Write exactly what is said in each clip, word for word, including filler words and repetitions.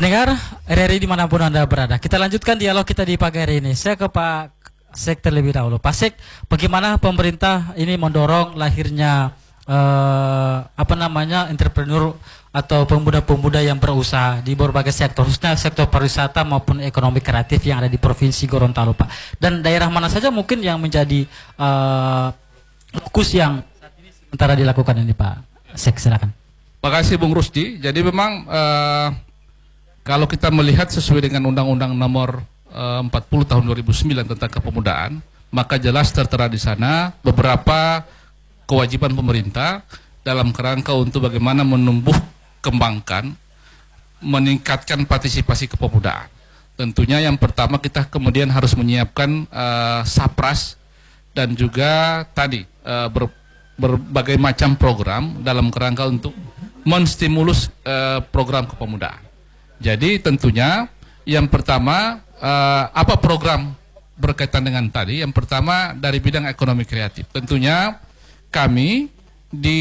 Pendengar R R I dimanapun Anda berada, kita lanjutkan dialog kita di pagi hari ini. Saya ke Pak Sek terlebih dahulu. Pak Sek, bagaimana pemerintah ini mendorong lahirnya eh, apa namanya entrepreneur atau pemuda-pemuda yang berusaha di berbagai sektor, khususnya sektor pariwisata maupun ekonomi kreatif yang ada di Provinsi Gorontalo, Pak. Dan daerah mana saja mungkin yang menjadi eh, fokus yang saat ini sementara dilakukan ini, Pak Sek, silakan. Terima kasih Bung Rusdi. Jadi memang eh, kalau kita melihat sesuai dengan Undang-Undang Nomor eh, empat puluh Tahun dua ribu sembilan tentang kepemudaan, maka jelas tertera di sana beberapa kewajiban pemerintah dalam kerangka untuk bagaimana menumbuh kembangkan, meningkatkan partisipasi kepemudaan. Tentunya yang pertama kita kemudian harus menyiapkan uh, sapras dan juga tadi uh, ber, berbagai macam program dalam kerangka untuk menstimulus uh, program kepemudaan. Jadi tentunya yang pertama uh, apa program berkaitan dengan tadi? Yang pertama dari bidang ekonomi kreatif. Tentunya kami di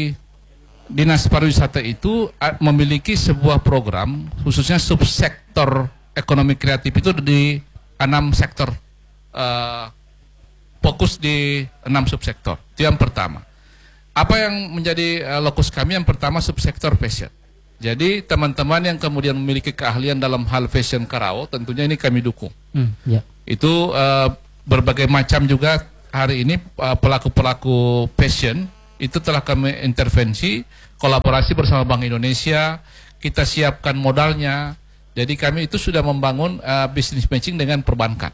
Dinas Pariwisata itu memiliki sebuah program khususnya subsektor ekonomi kreatif itu di enam sektor, uh, fokus di enam subsektor. Itu yang pertama. Apa yang menjadi uh, lokus kami? Yang pertama subsektor fashion. Jadi teman-teman yang kemudian memiliki keahlian dalam hal fashion karao, tentunya ini kami dukung. Hmm, yeah. Itu uh, berbagai macam juga hari ini pelaku-pelaku uh, fashion itu telah kami intervensi, kolaborasi bersama Bank Indonesia, kita siapkan modalnya. Jadi kami itu sudah membangun uh, business matching dengan perbankan.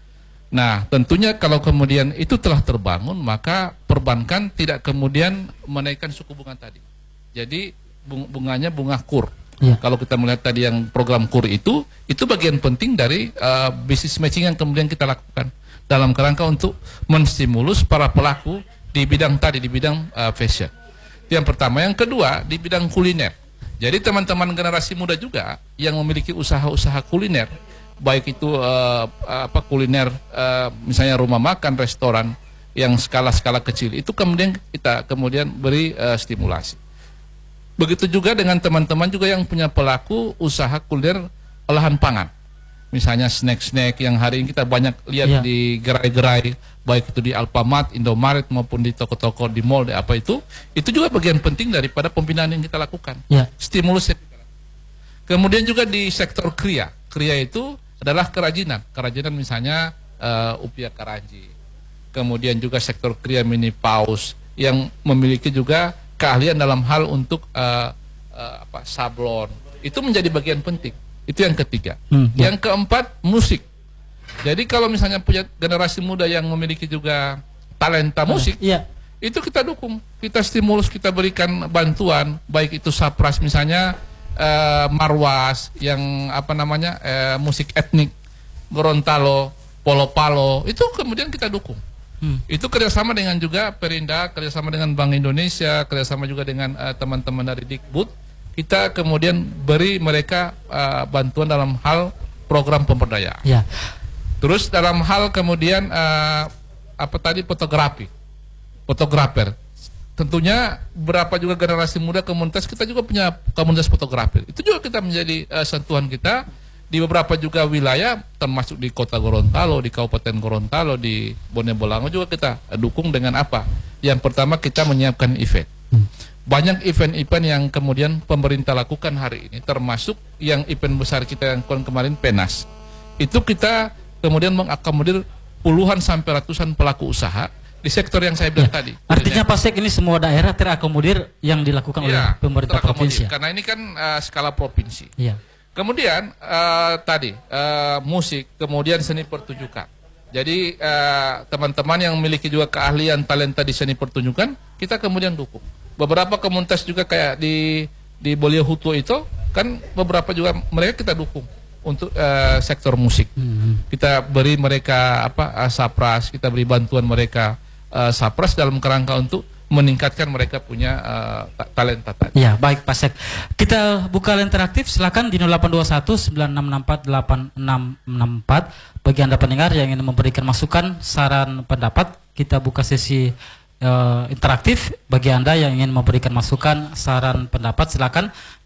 Nah, tentunya kalau kemudian itu telah terbangun, maka perbankan tidak kemudian menaikkan suku bunga tadi. Jadi bung bunganya bunga kur. Ya. Kalau kita melihat tadi yang program kur itu, itu bagian penting dari uh, business matching yang kemudian kita lakukan dalam kerangka untuk menstimulus para pelaku di bidang tadi, di bidang uh, fashion. Itu yang pertama. Yang kedua, di bidang kuliner. Jadi teman-teman generasi muda juga yang memiliki usaha-usaha kuliner, baik itu uh, apa kuliner, uh, misalnya rumah makan, restoran yang skala-skala kecil, itu kemudian kita kemudian beri uh, stimulasi. Begitu juga dengan teman-teman juga yang punya pelaku usaha kuliner olahan pangan. Misalnya snack-snack yang hari ini kita banyak lihat yeah. di gerai-gerai, baik itu di Alfamart, Indomaret maupun di toko-toko di mall, di apa itu, itu juga bagian penting daripada pembinaan yang kita lakukan. Yeah. Stimulus. Kemudian juga di sektor kriya. Kriya itu adalah kerajinan. Kerajinan misalnya uh, upia karanji. Kemudian juga sektor kriya mini paus yang memiliki juga keahlian dalam hal untuk uh, uh, apa sablon. Itu menjadi bagian penting. Itu yang ketiga. Hmm, ya. Yang keempat, musik. Jadi kalau misalnya punya generasi muda yang memiliki juga talenta musik, uh, iya. itu kita dukung, kita stimulus, kita berikan bantuan, baik itu sapras misalnya uh, marwas, yang apa namanya uh, musik etnik Gorontalo, Polo-Palo, itu kemudian kita dukung. Hmm. Itu kerjasama dengan juga Perinda, kerjasama dengan Bank Indonesia, kerjasama juga dengan teman-teman uh, dari Dikbud. Kita kemudian beri mereka uh, bantuan dalam hal program pemberdayaan. Ya. Terus dalam hal kemudian uh, apa tadi fotografi, fotografer. Tentunya berapa juga generasi muda komunitas kita juga punya komunitas fotografer. Itu juga kita menjadi uh, sentuhan kita di beberapa juga wilayah, termasuk di Kota Gorontalo, di Kabupaten Gorontalo, di Bone Bolango juga kita uh, dukung dengan apa? Yang pertama kita menyiapkan event. Hmm. Banyak event-event yang kemudian pemerintah lakukan hari ini, termasuk yang event besar kita yang kemarin Penas. Itu kita kemudian mengakomodir puluhan sampai ratusan pelaku usaha di sektor yang saya bilang ya. tadi. Artinya Pak Sek, ini semua daerah terakomodir yang dilakukan ya, oleh pemerintah provinsi. Karena ini kan uh, skala provinsi. Ya. Kemudian uh, tadi uh, musik, kemudian seni pertunjukan. Jadi teman-teman uh, yang memiliki juga keahlian talenta di seni pertunjukan, kita kemudian dukung. Beberapa komunitas juga kayak di di Boliohuto itu kan beberapa juga mereka kita dukung untuk uh, sektor musik. Hmm. Kita beri mereka apa uh, sapras, kita beri bantuan mereka uh, sapras dalam kerangka untuk meningkatkan mereka punya uh, talenta tadi. Ya, baik Pak Sek. Kita buka line interaktif, silakan di nol delapan dua satu sembilan enam enam empat delapan enam enam empat. Bagi Anda pendengar yang ingin memberikan masukan, saran, pendapat, kita buka sesi uh, interaktif. Bagi Anda yang ingin memberikan masukan, saran, pendapat, silakan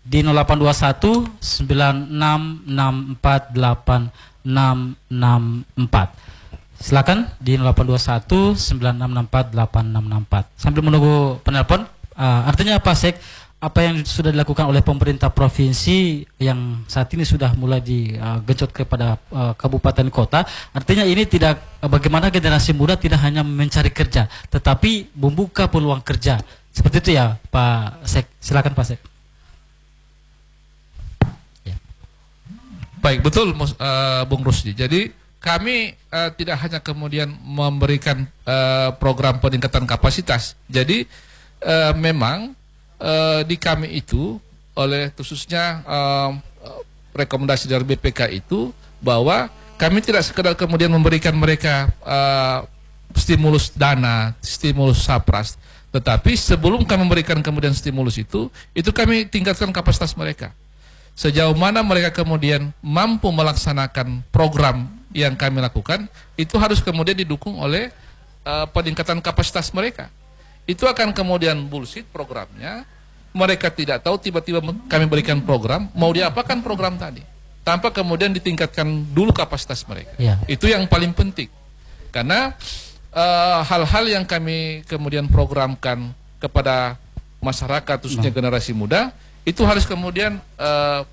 di nol delapan dua satu sembilan enam enam empat delapan enam enam empat. Silakan di nol delapan dua satu sembilan enam enam empat delapan enam enam empat. Sambil menunggu penelpon, uh, artinya apa Sek? Apa yang sudah dilakukan oleh pemerintah provinsi yang saat ini sudah mulai digenjot kepada uh, kabupaten kota, artinya ini tidak uh, bagaimana generasi muda tidak hanya mencari kerja, tetapi membuka peluang kerja. Seperti itu ya Pak Sek. Silakan Pak Sek. Ya. Baik, betul uh, Bung Rusdi. Jadi kami uh, tidak hanya kemudian memberikan uh, program peningkatan kapasitas. Jadi uh, memang Uh, di kami itu oleh khususnya uh, rekomendasi dari B P K itu bahwa kami tidak sekedar kemudian memberikan mereka uh, stimulus dana, stimulus sapras, tetapi sebelum kami memberikan kemudian stimulus itu, itu kami tingkatkan kapasitas mereka. Sejauh mana mereka kemudian mampu melaksanakan program yang kami lakukan, itu harus kemudian didukung oleh uh, peningkatan kapasitas mereka. Itu akan kemudian bullshit programnya, mereka tidak tahu, tiba-tiba kami berikan program, mau diapakan program tadi, tanpa kemudian ditingkatkan dulu kapasitas mereka. Ya. Itu yang paling penting, karena hal-hal uh, yang kami kemudian programkan kepada masyarakat, khususnya nah. generasi muda, itu harus kemudian uh,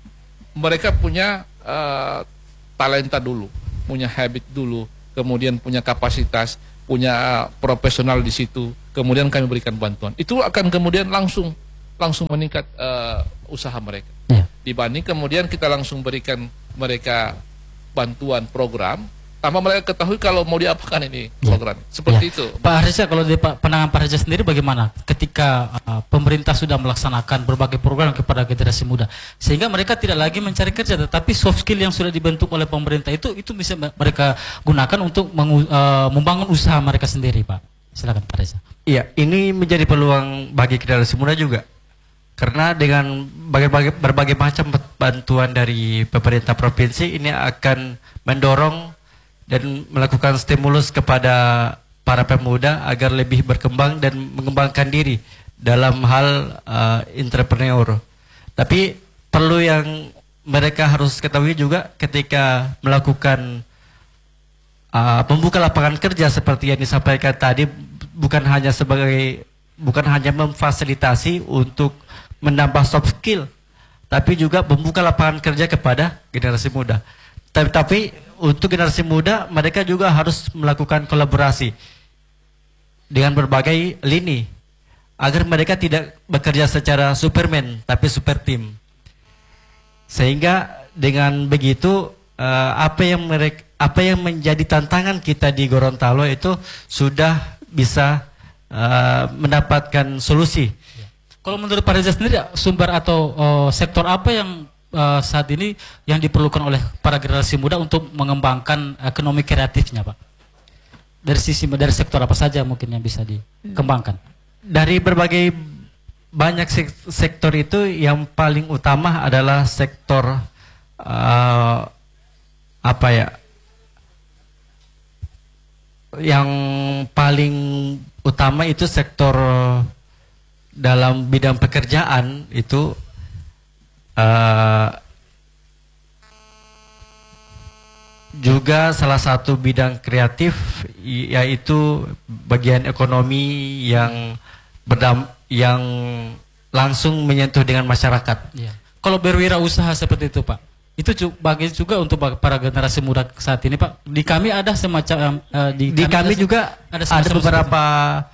mereka punya uh, talenta dulu, punya habit dulu, kemudian punya kapasitas, punya profesional di situ, kemudian kami berikan bantuan. Itu akan kemudian langsung langsung meningkat uh, usaha mereka. Ya. Dibanding kemudian kita langsung berikan mereka bantuan program, tanpa mereka ketahui kalau mau diapakan ini program. Ya. Seperti ya. itu. Pak Harisha, kalau di pandangan Pak Harisha sendiri bagaimana ketika uh, pemerintah sudah melaksanakan berbagai program kepada generasi muda, sehingga mereka tidak lagi mencari kerja, tetapi soft skill yang sudah dibentuk oleh pemerintah itu itu bisa mereka gunakan untuk mengu, uh, membangun usaha mereka sendiri, Pak. Silakan Pak Harisha. Iya, ini menjadi peluang bagi generasi muda juga. Karena dengan berbagai, berbagai macam bantuan dari pemerintah provinsi ini akan mendorong dan melakukan stimulus kepada para pemuda agar lebih berkembang dan mengembangkan diri dalam hal uh, entrepreneur. Tapi perlu yang mereka harus ketahui juga ketika melakukan uh, membuka lapangan kerja seperti yang disampaikan tadi, bukan hanya sebagai bukan hanya memfasilitasi untuk menambah soft skill, tapi juga membuka lapangan kerja kepada generasi muda. Tapi, tapi untuk generasi muda, mereka juga harus melakukan kolaborasi dengan berbagai lini agar mereka tidak bekerja secara superman, tapi super team. Sehingga dengan begitu uh, apa yang mereka, apa yang menjadi tantangan kita di Gorontalo itu sudah bisa uh, mendapatkan solusi. Kalau menurut Pak Reza sendiri, sumber atau uh, sektor apa yang uh, saat ini yang diperlukan oleh para generasi muda untuk mengembangkan ekonomi kreatifnya, Pak? Dari sisi dari sektor apa saja mungkin yang bisa dikembangkan? Dari berbagai banyak sektor itu, yang paling utama adalah sektor uh, apa ya? Yang paling utama itu sektor dalam bidang pekerjaan itu uh, juga salah satu bidang kreatif, yaitu bagian ekonomi yang berdam yang langsung menyentuh dengan masyarakat. Ya. Kalau berwirausaha seperti itu, Pak, itu bagi juga untuk para generasi muda saat ini, Pak. Di kami ada semacam uh, di, di kami, kami juga ada, ada beberapa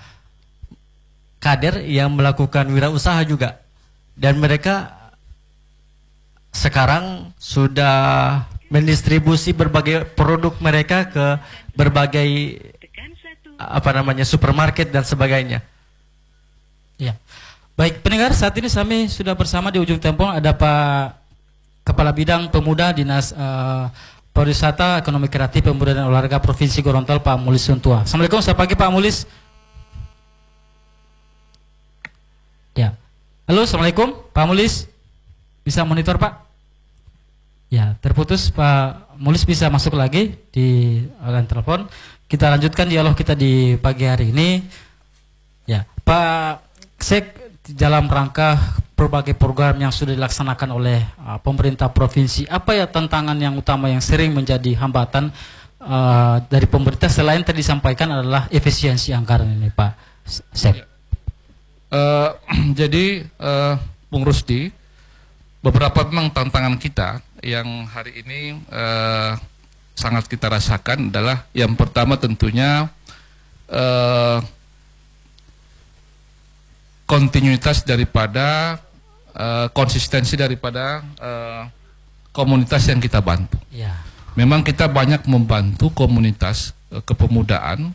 kader yang melakukan wirausaha juga, dan mereka sekarang sudah mendistribusi berbagai produk mereka ke berbagai apa namanya supermarket dan sebagainya. Ya, baik pendengar, saat ini kami sudah bersama di ujung telepon ada Pak Kepala Bidang Pemuda Dinas uh, Pariwisata Ekonomi Kreatif Pemuda dan Olahraga Provinsi Gorontalo, Pak Mulis Suntua. Assalamualaikum, selamat pagi Pak Mulis. Ya, halo, assalamualaikum Pak Mulis, bisa monitor Pak? Ya, terputus Pak Mulis, bisa masuk lagi di line telepon. Kita lanjutkan dialog kita di pagi hari ini. Ya, Pak Sek, dalam rangka berbagai program yang sudah dilaksanakan oleh uh, pemerintah provinsi, apa ya tantangan yang utama yang sering menjadi hambatan uh, dari pemerintah selain tadi disampaikan adalah efisiensi anggaran ini, Pak Sek? Uh, jadi, uh, Bung Rusdi, beberapa memang tantangan kita yang hari ini uh, sangat kita rasakan adalah yang pertama tentunya uh, kontinuitas daripada uh, konsistensi daripada uh, komunitas yang kita bantu. Ya. Memang kita banyak membantu komunitas uh, kepemudaan.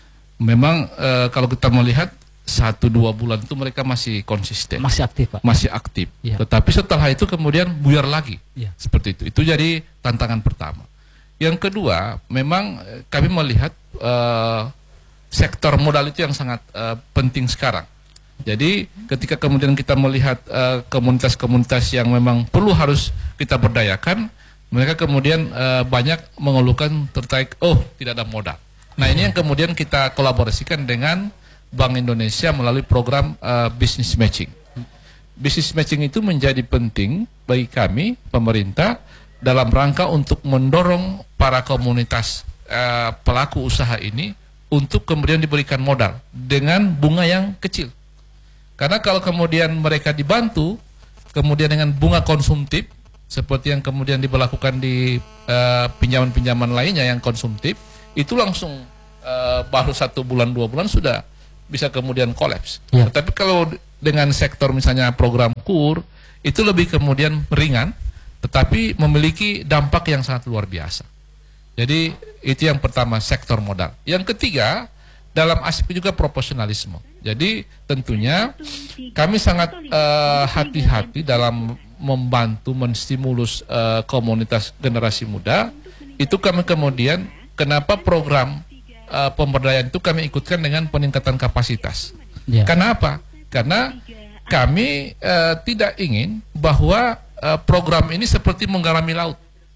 Memang uh, kalau kita melihat satu dua bulan itu mereka masih konsisten, masih aktif, Pak. masih aktif. Ya. Tetapi setelah itu kemudian buyar lagi, ya. Seperti itu. Itu jadi tantangan pertama. Yang kedua, memang kami melihat uh, sektor modal itu yang sangat uh, penting sekarang. Jadi ketika kemudian kita melihat komunitas-komunitas uh, yang memang perlu harus kita berdayakan, mereka kemudian uh, banyak mengeluhkan terkait oh tidak ada modal. Nah ini yang kemudian kita kolaborasikan dengan Bank Indonesia melalui program uh, business matching. Business matching itu menjadi penting bagi kami pemerintah dalam rangka untuk mendorong para komunitas uh, pelaku usaha ini untuk kemudian diberikan modal dengan bunga yang kecil. Karena kalau kemudian mereka dibantu, kemudian dengan bunga konsumtif, seperti yang kemudian diberlakukan di pinjaman-pinjaman uh, lainnya yang konsumtif, itu langsung uh, baru satu bulan, dua bulan sudah bisa kemudian kolaps. Ya. Tetapi kalau dengan sektor misalnya program K U R, itu lebih kemudian ringan, tetapi memiliki dampak yang sangat luar biasa. Jadi itu yang pertama, sektor modal. Yang ketiga, dalam aspek juga profesionalisme. Jadi tentunya kami sangat hati-hati uh, dalam membantu menstimulus uh, komunitas generasi muda. Itu kami kemudian kenapa program uh, pemberdayaan itu kami ikutkan dengan peningkatan kapasitas. Yeah. Kenapa? Karena kami uh, tidak ingin bahwa uh, program ini seperti menggarami laut.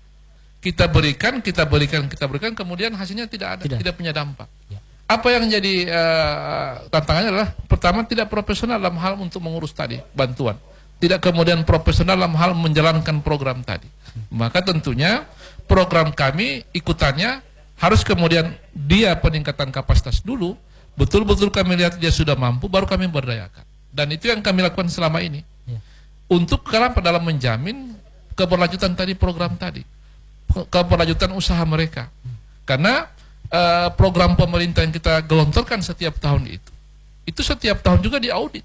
Kita berikan, kita berikan, kita berikan, kemudian hasilnya tidak ada, tidak, tidak punya dampak. Yeah. Apa yang jadi uh, tantangannya adalah pertama tidak profesional dalam hal untuk mengurus tadi bantuan, tidak kemudian profesional dalam hal menjalankan program tadi. Maka tentunya program kami ikutannya harus kemudian dia peningkatan kapasitas dulu, betul-betul kami lihat dia sudah mampu, baru kami berdayakan. Dan itu yang kami lakukan selama ini. Ya. Untuk kenapa dalam menjamin keberlanjutan tadi program tadi, keberlanjutan usaha mereka. Karena Uh, program pemerintah yang kita gelontorkan setiap tahun itu, itu setiap tahun juga diaudit.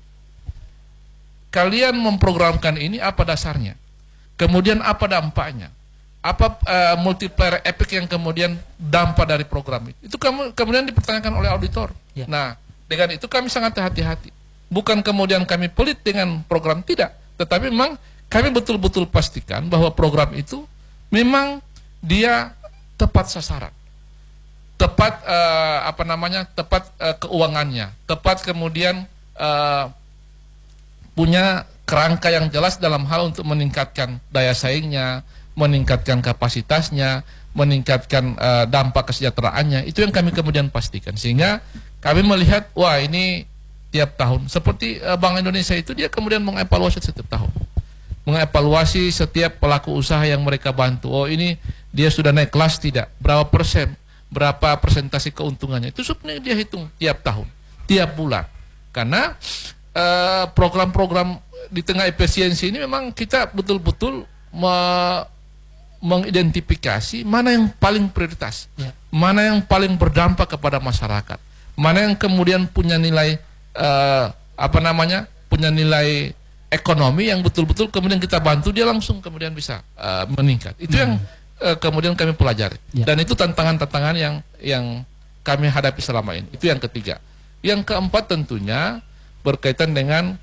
Kalian memprogramkan ini apa dasarnya? Kemudian apa dampaknya? Apa uh, multiplier efek yang kemudian dampak dari program itu? Itu kamu, kemudian dipertanyakan oleh auditor. Ya. Nah, dengan itu kami sangat hati-hati. Bukan kemudian kami pelit dengan program, tidak. Tetapi memang kami betul-betul pastikan bahwa program itu memang dia tepat sasaran. Tepat uh, apa namanya tepat uh, keuangannya, tepat kemudian uh, punya kerangka yang jelas dalam hal untuk meningkatkan daya saingnya, meningkatkan kapasitasnya, meningkatkan uh, dampak kesejahteraannya. Itu yang kami kemudian pastikan, sehingga kami melihat wah ini tiap tahun seperti uh, Bank Indonesia itu dia kemudian mengevaluasi setiap tahun, mengevaluasi setiap pelaku usaha yang mereka bantu. Oh ini dia sudah naik kelas tidak, berapa persen, berapa persentase keuntungannya, itu sebenarnya dia hitung tiap tahun, tiap bulan. Karena program-program uh, di tengah efisiensi ini memang kita betul-betul me mengidentifikasi mana yang paling prioritas, ya. Mana yang paling berdampak kepada masyarakat, mana yang kemudian punya nilai uh, apa namanya punya nilai ekonomi yang betul-betul kemudian kita bantu dia langsung kemudian bisa uh, meningkat. Itu hmm. yang kemudian kami pelajari, ya. Dan itu tantangan-tantangan yang yang kami hadapi selama ini. Itu yang ketiga. Yang keempat tentunya berkaitan dengan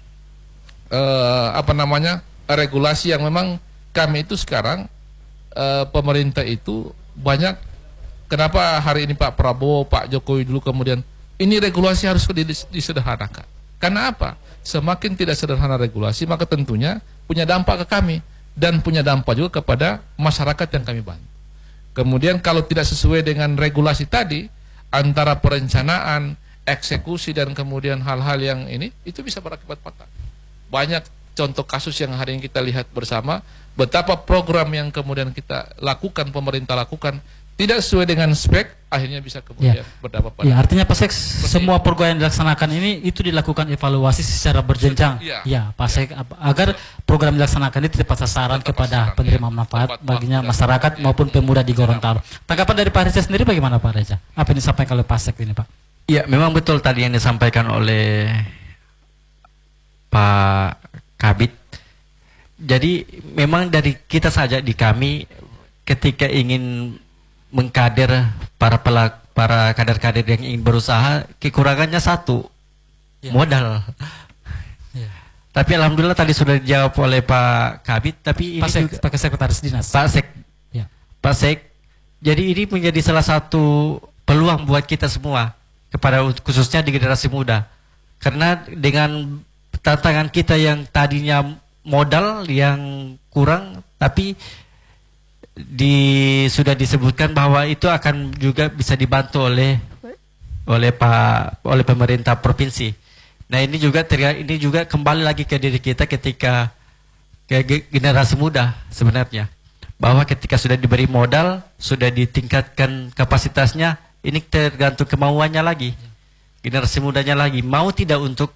uh, apa namanya regulasi yang memang kami itu sekarang uh, pemerintah itu banyak. Kenapa hari ini Pak Prabowo, Pak Jokowi dulu kemudian ini regulasi harus disederhanakan. Karena apa? Semakin tidak sederhana regulasi maka tentunya punya dampak ke kami. Dan punya dampak juga kepada masyarakat yang kami bantu. Kemudian kalau tidak sesuai dengan regulasi tadi, antara perencanaan, eksekusi dan kemudian hal-hal yang ini, itu bisa berakibat fatal. Banyak contoh kasus yang hari ini kita lihat bersama, betapa program yang kemudian kita lakukan, pemerintah lakukan tidak sesuai dengan spek, akhirnya bisa kemudian ya. berdampak pada. Ya, artinya Pak Sek, semua program yang dilaksanakan ini itu dilakukan evaluasi secara berjenjang. Ya, ya Pak Sek, ya. agar program yang dilaksanakan ini tepat sasaran tepat kepada sasaran, penerima ya. manfaat tepat baginya waktu, masyarakat ya. maupun pemuda di Gorontalo. Tanggapan dari Pak Reza sendiri bagaimana Pak Reza? Apa yang disampaikan oleh Pak Sek ini Pak? Ya, memang betul tadi yang disampaikan oleh Pak Kabit. Jadi memang dari kita saja di kami ketika ingin mengkader para pelak, para kader-kader yang ingin berusaha, kekurangannya satu, ya. modal. Ya. Tapi alhamdulillah tadi sudah dijawab oleh Pak Kabit. Tapi Pak ini Sek, juga Pak Sekretaris Dinas. Pak Sek, ya. Pak Sek. Jadi ini menjadi salah satu peluang buat kita semua, kepada khususnya di generasi muda. Karena dengan tantangan kita yang tadinya modal yang kurang, tapi di sudah disebutkan bahwa itu akan juga bisa dibantu oleh oleh Pak oleh pemerintah provinsi. Nah, ini juga terlihat, ini juga kembali lagi ke diri kita ketika ke generasi muda sebenarnya, bahwa ketika sudah diberi modal, sudah ditingkatkan kapasitasnya, ini tergantung kemauannya lagi, generasi mudanya lagi mau tidak untuk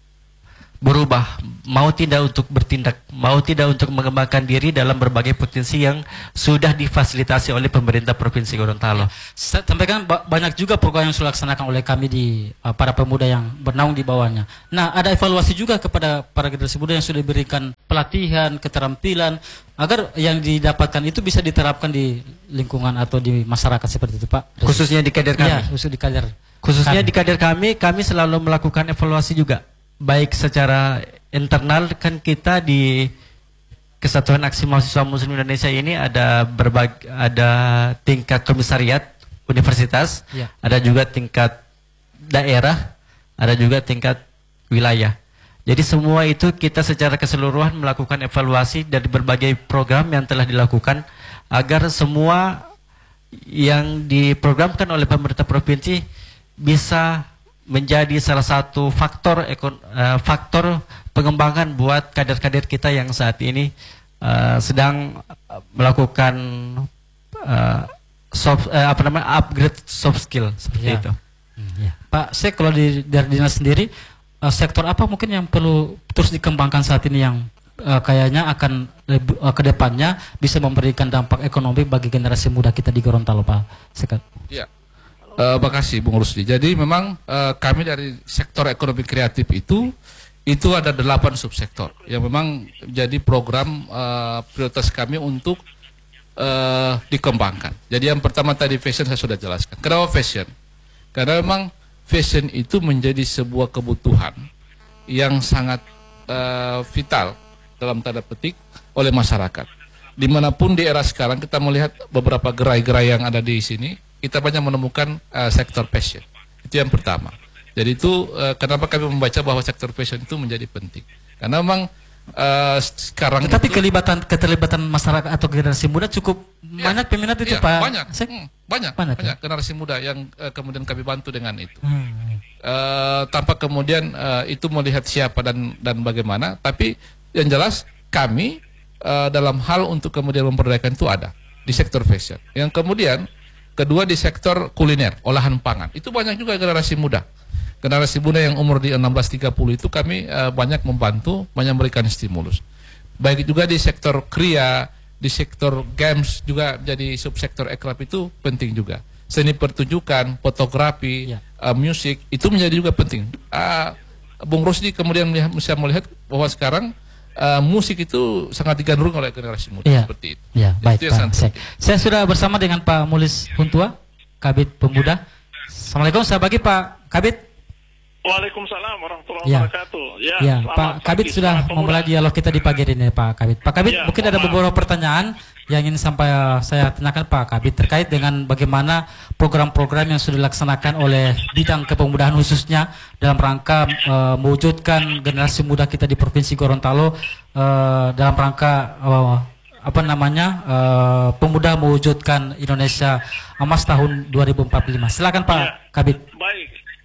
berubah, mau tidak untuk bertindak, mau tidak untuk mengembangkan diri dalam berbagai potensi yang sudah difasilitasi oleh pemerintah Provinsi Gorontalo. Ya, sampaikan banyak juga program yang sudah dilaksanakan oleh kami di uh, para pemuda yang bernaung di bawahnya. Nah, ada evaluasi juga kepada para generasi muda yang sudah diberikan pelatihan, keterampilan, agar yang didapatkan itu bisa diterapkan di lingkungan atau di masyarakat seperti itu, Pak. Khususnya di kader kami. Ya, khusus di kader. Khususnya kami. di kader kami, kami selalu melakukan evaluasi juga. Baik secara internal, kan kita di Kesatuan Aksi Mahasiswa Muslim Indonesia ini ada berbagai, ada tingkat komisariat universitas, ya. Ada juga tingkat daerah, ada juga tingkat wilayah. Jadi semua itu kita secara keseluruhan melakukan evaluasi dari berbagai program yang telah dilakukan, agar semua yang diprogramkan oleh pemerintah provinsi bisa menjadi salah satu faktor ekon, uh, faktor pengembangan buat kader-kader kita yang saat ini uh, sedang melakukan uh, soft, uh, apa namanya upgrade soft skill seperti ya. itu. Hmm, ya. Pak Sek, kalau di dari dinas sendiri, uh, sektor apa mungkin yang perlu terus dikembangkan saat ini yang uh, kayaknya akan lebih, uh, ke depannya bisa memberikan dampak ekonomi bagi generasi muda kita di Gorontalo, Pak Sek? Ya. Uh, makasih Bung Rusdi. Jadi memang uh, kami dari sektor ekonomi kreatif itu itu ada delapan subsektor yang memang jadi program uh, prioritas kami untuk uh, dikembangkan. Jadi yang pertama tadi fashion saya sudah jelaskan. Kenapa fashion? Karena memang fashion itu menjadi sebuah kebutuhan yang sangat uh, vital dalam tanda petik oleh masyarakat. Dimanapun di era sekarang kita melihat beberapa gerai-gerai yang ada di sini, kita banyak menemukan uh, sektor fashion. Itu yang pertama. Jadi itu uh, kenapa kami membaca bahwa sektor fashion itu menjadi penting. Karena memang uh, sekarang tetapi itu, kelibatan keterlibatan masyarakat atau generasi muda cukup ya, banyak peminat itu, ya, Pak. Banyak, hmm, banyak, banyak, banyak ya? generasi muda yang uh, kemudian kami bantu dengan itu. Hmm. Uh, tanpa kemudian uh, itu melihat siapa dan dan bagaimana, tapi yang jelas kami uh, dalam hal untuk kemudian memperdayakan itu ada di sektor fashion. Yang kemudian kedua di sektor kuliner, olahan pangan. Itu banyak juga generasi muda. Generasi muda yang umur di enam belas tiga puluh itu kami uh, banyak membantu, banyak memberikan stimulus. Baik juga di sektor kria, di sektor games juga jadi subsektor ekraf itu penting juga. Seni pertunjukan, fotografi, ya. uh, musik itu menjadi juga penting. Uh, Bung Rusdi kemudian melihat, bisa melihat bahwa sekarang uh, musik itu sangat digandrung oleh generasi muda ya. seperti itu. Ya, baik, itu Pak. Saya, saya sudah bersama dengan Pak Mulis Huntua, Kabid Pemuda. Assalamualaikum, saya bagi Pak Kabid. Waalaikumsalam warahmatullahi ya. wabarakatuh. Ya, ya Pak Kabid sudah memulai dialog kita di pagi ini, Pak Kabid. Pak Kabid, ya, mungkin ada beberapa pertanyaan yang ingin sampai saya tanyakan Pak Kabid terkait dengan bagaimana program-program yang sudah dilaksanakan oleh bidang kepemudaan khususnya dalam rangka uh, mewujudkan generasi muda kita di Provinsi Gorontalo uh, dalam rangka uh, apa namanya uh, pemuda mewujudkan Indonesia Emas tahun dua ribu empat puluh lima. Silakan Pak ya, Kabid. Baik.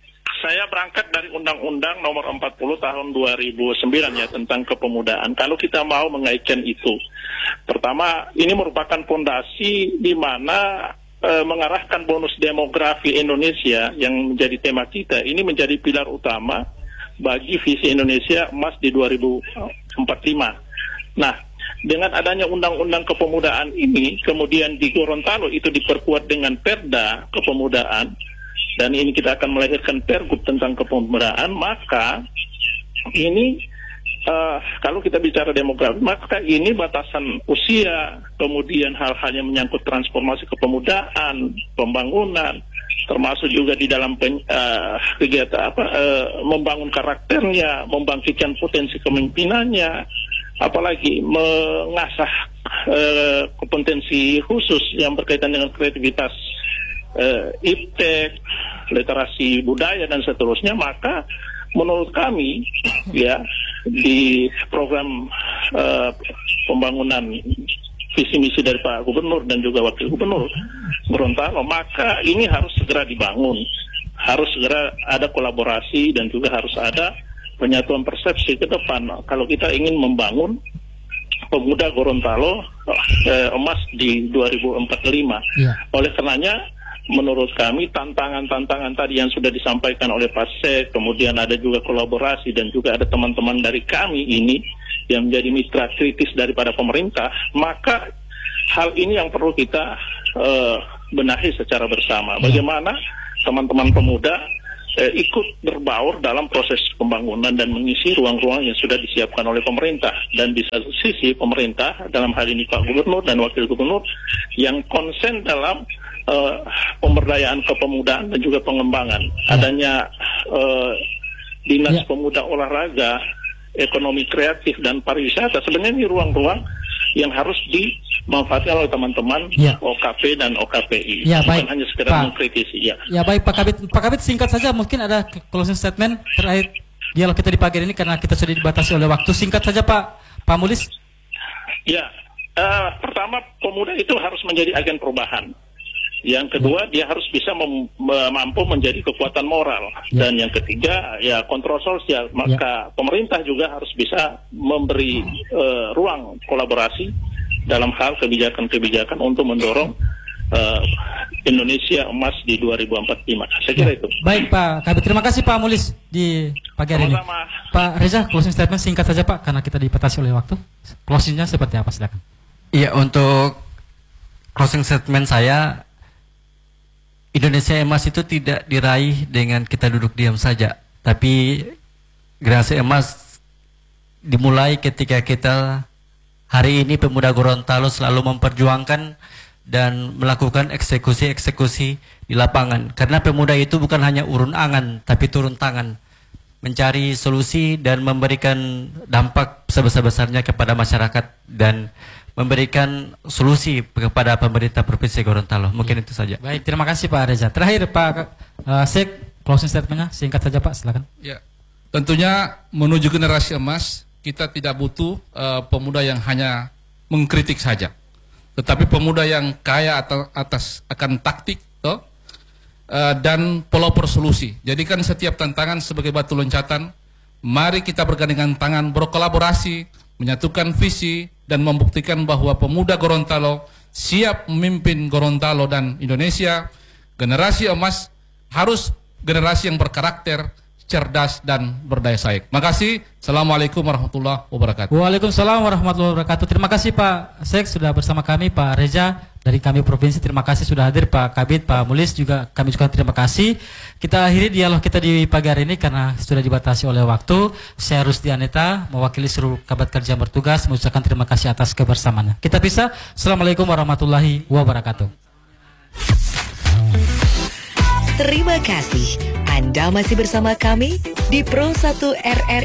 saya berangkat dari Undang-Undang Nomor empat puluh Tahun dua ribu sembilan ya tentang kepemudaan. Kalau kita mau mengaitkan itu, pertama ini merupakan fondasi di mana e, mengarahkan bonus demografi Indonesia yang menjadi tema kita. Ini menjadi pilar utama bagi visi Indonesia Emas di dua ribu empat puluh lima. Nah, dengan adanya undang-undang kepemudaan ini, kemudian di Gorontalo itu diperkuat dengan Perda kepemudaan, dan ini kita akan melahirkan Pergub tentang kepemudaan, maka ini uh, kalau kita bicara demografi, maka ini batasan usia, kemudian hal-hal yang menyangkut transformasi kepemudaan, pembangunan, termasuk juga di dalam pen, uh, kegiatan apa uh, membangun karakternya, membangkitkan potensi kepemimpinannya, apalagi mengasah uh, kompetensi khusus yang berkaitan dengan kreativitas, uh, iptek, literasi budaya dan seterusnya. Maka menurut kami ya di program uh, pembangunan visi misi dari Pak Gubernur dan juga Wakil Gubernur Gorontalo, maka ini harus segera dibangun, harus segera ada kolaborasi dan juga harus ada penyatuan persepsi ke depan kalau kita ingin membangun pemuda Gorontalo eh, emas di dua ribu empat puluh lima. Ya. Oleh karenanya menurut kami tantangan-tantangan tadi yang sudah disampaikan oleh Pak Sek, kemudian ada juga kolaborasi dan juga ada teman-teman dari kami ini yang menjadi mitra kritis daripada pemerintah, maka hal ini yang perlu kita uh, benahi secara bersama. Bagaimana teman-teman pemuda uh, ikut berbaur dalam proses pembangunan dan mengisi ruang-ruang yang sudah disiapkan oleh pemerintah. Dan di satu sisi pemerintah, dalam hal ini Pak Gubernur dan Wakil Gubernur, yang konsen dalam Uh, pemberdayaan kepemudaan dan juga pengembangan. Ya. Adanya uh, Dinas ya. Pemuda Olahraga, Ekonomi Kreatif dan Pariwisata, sebenarnya ini ruang-ruang yang harus dimanfaatkan oleh teman-teman ya. O K P dan O K P I. Ya, bukan baik, hanya sekedar Pak. mengkritisi. Ya. Ya baik Pak Kabit, Pak Kabit singkat saja, mungkin ada closing statement terakhir dialog kita di pagi ini karena kita sudah dibatasi oleh waktu. Singkat saja Pak Pak Mulis. Ya, uh, pertama pemuda itu harus menjadi agen perubahan. Yang kedua, dia harus bisa mem mampu menjadi kekuatan moral. Ya. Dan yang ketiga, ya kontrol sosial. Maka ya. Pemerintah juga harus bisa memberi uh, ruang kolaborasi dalam hal kebijakan-kebijakan untuk mendorong uh, Indonesia emas di dua ribu empat puluh lima. Saya kira ya. Itu. Baik Pak Kabit, terima kasih Pak Mulis di pagi hari ini. Pak Reza, closing statement singkat saja Pak, karena kita dibatasi oleh waktu. Closingnya seperti apa, silakan. Iya, untuk closing statement saya, Indonesia Emas itu tidak diraih dengan kita duduk diam saja, tapi generasi emas dimulai ketika kita hari ini pemuda Gorontalo selalu memperjuangkan dan melakukan eksekusi-eksekusi di lapangan. Karena pemuda itu bukan hanya urun angan, tapi turun tangan, mencari solusi dan memberikan dampak sebesar-besarnya kepada masyarakat dan memberikan solusi kepada pemerintah Provinsi Gorontalo. Mungkin ya. Itu saja. Baik, terima kasih Pak Reza. Terakhir Pak uh, Sek, closing statementnya singkat saja Pak, silakan. Ya, tentunya menuju generasi emas kita tidak butuh uh, pemuda yang hanya mengkritik saja, tetapi pemuda yang kaya atas, atas akan taktik, toh, uh, dan pelopor solusi. Jadikan setiap tantangan sebagai batu loncatan. Mari kita bergandengan tangan, berkolaborasi, menyatukan visi dan membuktikan bahwa pemuda Gorontalo siap memimpin Gorontalo dan Indonesia. Generasi emas harus generasi yang berkarakter, cerdas dan berdaya saing. Makasih. Assalamualaikum warahmatullahi wabarakatuh. Waalaikumsalam warahmatullahi wabarakatuh. Terima kasih Pak Sek sudah bersama kami, Pak Reza dari kami provinsi. Terima kasih sudah hadir Pak Kabit, Pak Mulis juga kami juga terima kasih. Kita akhiri dialog kita di pagi hari ini karena sudah dibatasi oleh waktu. Saya Rusdi Aneta mewakili seluruh kabat kerja yang bertugas mengucapkan terima kasih atas kebersamaannya. Kita pisah. Assalamualaikum warahmatullahi wabarakatuh. Terima kasih. Anda masih bersama kami di Pro satu R R